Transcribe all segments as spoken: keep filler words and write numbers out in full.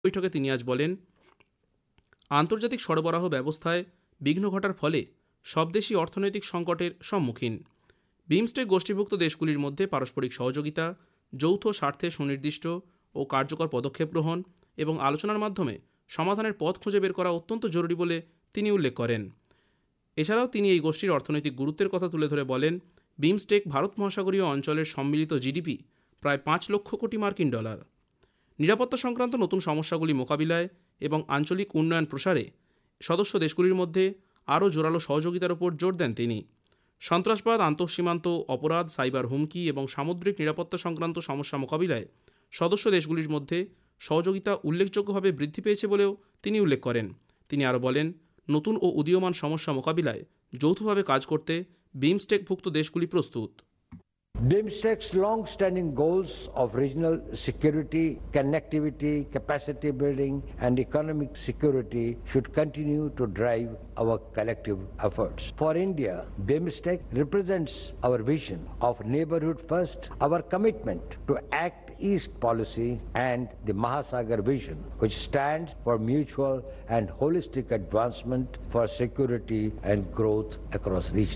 বৈঠকে তিনি আজ বলেন, আন্তর্জাতিক সরবরাহ ব্যবস্থায় বিঘ্ন ঘটার ফলে সব দেশই অর্থনৈতিক সংকটের সম্মুখীন। বিমস্টেক গোষ্ঠীভুক্ত দেশগুলির মধ্যে পারস্পরিক সহযোগিতা, যৌথ স্বার্থে সুনির্দিষ্ট ও কার্যকর পদক্ষেপ গ্রহণ এবং আলোচনার মাধ্যমে সমাধানের পথ খুঁজে বের করা অত্যন্ত জরুরি বলে তিনি উল্লেখ করেন। এছাড়াও তিনি এই গোষ্ঠীর অর্থনৈতিক গুরুত্বের কথা তুলে ধরে বলেন, বিমস্টেক ভারত মহাসাগরীয় অঞ্চলের সম্মিলিত জিডিপি প্রায় পাঁচ লক্ষ কোটি মার্কিন ডলার। নিরাপত্তা সংক্রান্ত নতুন সমস্যাগুলি মোকাবিলায় এবং আঞ্চলিক উন্নয়ন প্রসারে সদস্য দেশগুলির মধ্যে আরও জোরালো সহযোগিতার ওপর জোর দেন তিনি। সন্ত্রাসবাদ, আন্তঃসীমান্ত অপরাধ, সাইবার হুমকি এবং সামুদ্রিক নিরাপত্তা সংক্রান্ত সমস্যা মোকাবিলায় সদস্য দেশগুলির মধ্যে সহযোগিতা উল্লেখযোগ্যভাবে বৃদ্ধি পেয়েছে বলেও তিনি উল্লেখ করেন। তিনি আরও বলেন, নতুন ও উদীয়মান সমস্যা মোকাবিলায় যৌথভাবে কাজ করতে বিমস্টেকভুক্ত দেশগুলি প্রস্তুত। BIMSTEC's long-standing goals of regional security, connectivity, capacity building, and economic security should continue to drive our collective efforts. For India, BIMSTEC represents our vision of neighborhood first, our commitment to Act East policy, and the Mahasagar vision, which stands for mutual and holistic advancement for security and growth across regions.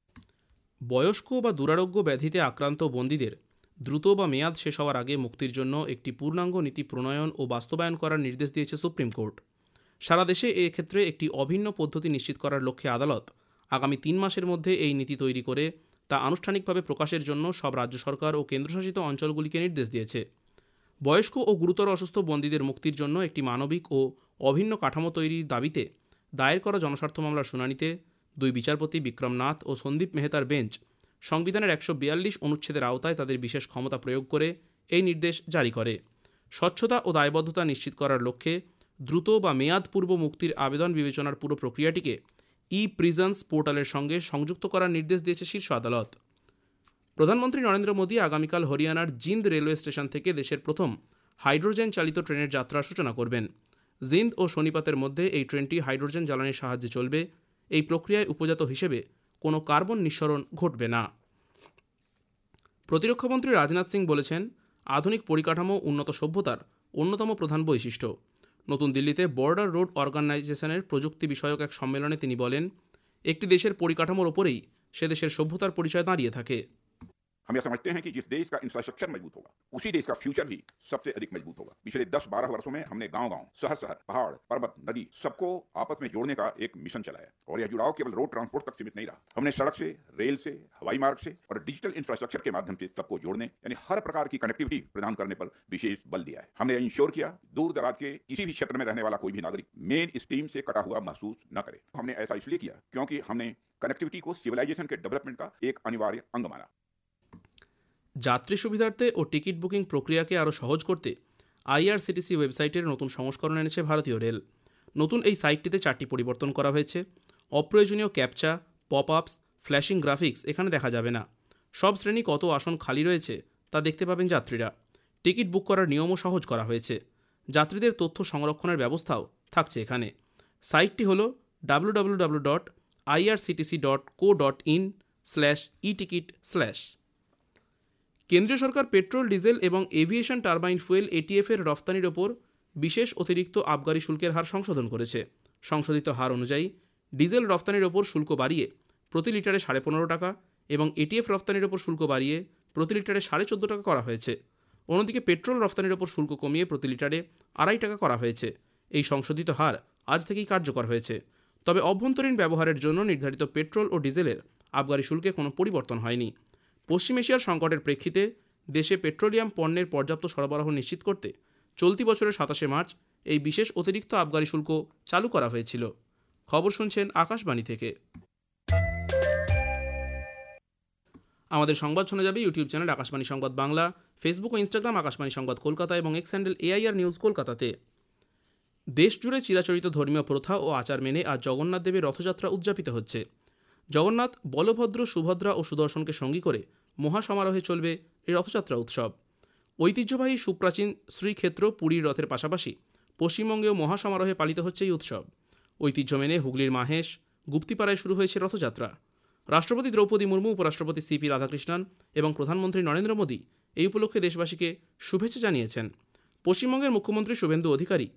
বয়স্ক বা দুরারোগ্য ব্যাধিতে আক্রান্ত বন্দীদের দ্রুত বা মেয়াদ শেষ হওয়ার আগে মুক্তির জন্য একটি পূর্ণাঙ্গ নীতি প্রণয়ন ও বাস্তবায়ন করার নির্দেশ দিয়েছে সুপ্রিম কোর্ট। সারা দেশে এক্ষেত্রে একটি অভিন্ন পদ্ধতি নিশ্চিত করার লক্ষ্যে আদালত আগামী তিন মাসের মধ্যে এই নীতি তৈরি করে তা আনুষ্ঠানিকভাবে প্রকাশের জন্য সব রাজ্য সরকার ও কেন্দ্রশাসিত অঞ্চলগুলিকে নির্দেশ দিয়েছে। বয়স্ক ও গুরুতর অসুস্থ বন্দীদের মুক্তির জন্য একটি মানবিক ও অভিন্ন কাঠামো তৈরির দাবিতে দায়ের করা জনস্বার্থ মামলার শুনানিতে দুই বিচারপতি বিক্রম নাথ ও সন্দীপ মেহতার বেঞ্চ সংবিধানের একশো বিয়াল্লিশ অনুচ্ছেদের আওতায় তাদের বিশেষ ক্ষমতা প্রয়োগ করে এই নির্দেশ জারি করে। স্বচ্ছতা ও দায়বদ্ধতা নিশ্চিত করার লক্ষ্যে দ্রুত বা মেয়াদপূর্ব মুক্তির আবেদন বিবেচনার পুরো প্রক্রিয়াটিকে ই প্রিজন্স পোর্টালের সঙ্গে সংযুক্ত করার নির্দেশ দিয়েছে শীর্ষ আদালত। প্রধানমন্ত্রী নরেন্দ্র মোদী আগামীকাল হরিয়ানার জিন্দ রেলওয়ে স্টেশন থেকে দেশের প্রথম হাইড্রোজেন চালিত ট্রেনের যাত্রার সূচনা করবেন। জিন্দ ও সোনিপতের মধ্যে এই ট্রেনটি হাইড্রোজেন জ্বালানির সাহায্যে চলবে। এই প্রক্রিয়ায় উপজাত হিসেবে কোনো কার্বন নিঃসরণ ঘটবে না। প্রতিরক্ষামন্ত্রী রাজনাথ সিং বলেছেন, আধুনিক পরিকাঠামো উন্নত সভ্যতার অন্যতম প্রধান বৈশিষ্ট্য। নতুন দিল্লিতে বর্ডার রোড অর্গানাইজেশনের প্রযুক্তি বিষয়ক এক সম্মেলনে তিনি বলেন, একটি দেশের পরিকাঠামোর ওপরেই সে দেশের সভ্যতার পরিচয় দাঁড়িয়ে থাকে। हम यह समझते हैं कि जिस देश का इंफ्रास्ट्रक्चर मजबूत होगा उसी देश का फ्यूचर भी सबसे अधिक मजबूत होगा। पिछले दस बारह वर्षों में हमने गांव-गांव, शहर-शहर, पहाड़, पर्वत, नदी सबको आपस में जोड़ने का एक मिशन चलाया और यह जुड़ाव केवल रोड ट्रांसपोर्ट तक सीमित नहीं रहा। हमने सड़क से, रेल से, हवाई मार्ग से और डिजिटल इंफ्रास्ट्रक्चर के माध्यम से सबको जोड़ने यानी हर प्रकार की कनेक्टिविटी प्रदान करने पर विशेष बल दिया है। हमने इंश्योर किया दूर दराज के किसी भी क्षेत्र में रहने वाला कोई भी नागरिक मेन स्ट्रीम से कटा हुआ महसूस न करे। हमने ऐसा इसलिए किया क्योंकि हमने कनेक्टिविटी को सिविलाइजेशन के डेवलपमेंट का एक अनिवार्य अंग माना। যাত্রী সুবিধার্থে ও টিকিট বুকিং প্রক্রিয়াকে আরও সহজ করতে আইআরসিটিসি ওয়েবসাইটের নতুন সংস্করণ এনেছে ভারতীয় রেল। নতুন এই সাইটটিতে চারটি পরিবর্তন করা হয়েছে। অপ্রয়োজনীয় ক্যাপচা, পপ আপস, ফ্ল্যাশিং গ্রাফিক্স এখানে দেখা যাবে না। সব শ্রেণী কত আসন খালি রয়েছে তা দেখতে পাবেন যাত্রীরা। টিকিট বুক করার নিয়মও সহজ করা হয়েছে। যাত্রীদের তথ্য সংরক্ষণের ব্যবস্থাও থাকছে এখানে। সাইটটি হল W W W dot IRCTC dot co dot in slash e ticket slash. কেন্দ্রীয় সরকার পেট্রোল, ডিজেল এবং এভিয়েশন টারবাইন ফুয়েল এটিএফ এর রফতানির ওপর বিশেষ অতিরিক্ত আবগারি শুল্কের হার সংশোধন করেছে। সংশোধিত হার অনুযায়ী ডিজেল রফতানির ওপর শুল্ক বাড়িয়ে প্রতি লিটারে সাড়ে পনেরো টাকা এবং এটিএফ রফতানির ওপর শুল্ক বাড়িয়ে প্রতি লিটারে সাড়ে চোদ্দ টাকা করা হয়েছে। অন্যদিকে পেট্রোল রফতানির ওপর শুল্ক কমিয়ে প্রতি লিটারে আড়াই টাকা করা হয়েছে। এই সংশোধিত হার আজ থেকেই কার্যকর হয়েছে। তবে অভ্যন্তরীণ ব্যবহারের জন্য নির্ধারিত পেট্রোল ও ডিজেলের আবগারি শুল্কে কোনো পরিবর্তন হয়নি। পশ্চিম এশিয়ার সংকটের প্রেক্ষিতে দেশে পেট্রোলিয়াম পণ্যের পর্যাপ্ত সরবরাহ নিশ্চিত করতে চলতি বছরের সাতাশে মার্চ এই বিশেষ অতিরিক্ত আবগারি শুল্ক চালু করা হয়েছিল। খবর শুনছেন আকাশবাণী থেকে। আমাদের সংবাদ শোনা যাবে ইউটিউব চ্যানেল আকাশবাণী সংবাদ বাংলা, ফেসবুক ও ইনস্টাগ্রাম আকাশবাণী সংবাদ কলকাতা এবং এক্স হ্যান্ডেল এআইআর নিউজ কলকাতাতে। দেশজুড়ে চিরাচরিত ধর্মীয় প্রথা ও আচার মেনে আজ জগন্নাথ দেবের রথযাত্রা উদযাপিত হচ্ছে। জগন্নাথ, বলভদ্র, সুভদ্রা ও সুদর্শনকে সঙ্গী করে মহাসমারোহে চলবে এই রথযাত্রা উৎসব। ঐতিহ্যবাহী সুপ্রাচীন শ্রীক্ষেত্র পুরীর রথের পাশাপাশি পশ্চিমবঙ্গেও মহাসমারোহে পালিত হচ্ছে এই উৎসব। ঐতিহ্য মেনে হুগলির মাহেশ, গুপ্তিপাড়ায় শুরু হয়েছে রথযাত্রা। রাষ্ট্রপতি দ্রৌপদী মুর্মু, উপরাষ্ট্রপতি সিপি রাধাকৃষ্ণন এবং প্রধানমন্ত্রী নরেন্দ্র মোদী এই উপলক্ষে দেশবাসীকে শুভেচ্ছা জানিয়েছেন। পশ্চিমবঙ্গের মুখ্যমন্ত্রী শুভেন্দু অধিকারী